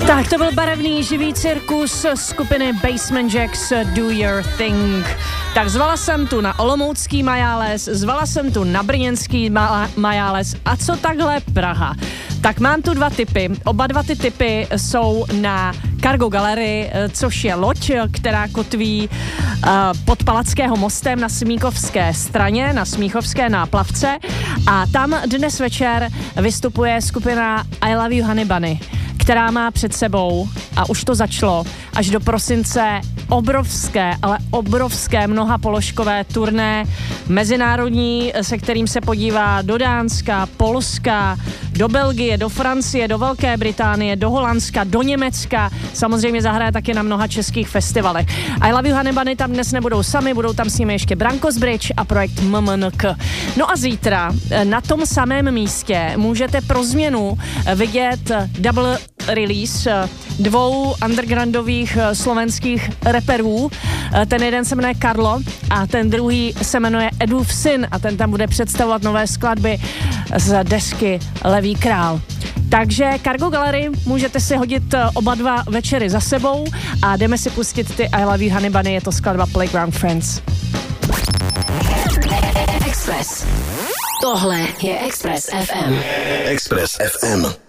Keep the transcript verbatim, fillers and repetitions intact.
Tak to byl barevný živý cirkus skupiny Basement Jacks Do Your Thing. Tak zvala jsem tu na olomoucký Majáles, zvala jsem tu na brněnský ma- Majáles a co takhle Praha? Tak mám tu dva typy. Oba dva ty typy jsou na Cargo Gallery, což je loď, která kotví uh, pod Palackého mostem na Smíchovské straně, na Smíchovské náplavce. A tam dnes večer vystupuje skupina I Love You Honey Bunny, která má před sebou, a už to začalo, až do prosince obrovské, ale obrovské mnohapoložkové turné mezinárodní, se kterým se podívá do Dánska, Polska, do Belgie, do Francie, do Velké Británie, do Holandska, do Německa. Samozřejmě zahraje taky na mnoha českých festivalech. I Love You Honey Bunny tam dnes nebudou sami, budou tam s nimi ještě Brankos Bridge a projekt M M N K. No a zítra na tom samém místě můžete pro změnu vidět double release dvou undergroundových slovenských reperů. Ten jeden se jmenuje Karlo a ten druhý se jmenuje Edův syn a ten tam bude představovat nové skladby z desky Levý král. Takže Cargo Gallery můžete si hodit oba dva večery za sebou a jdeme si pustit ty I Love You Honey Bunny, je to skladba Playground Friends. Express. Tohle je Express F M. Express F M.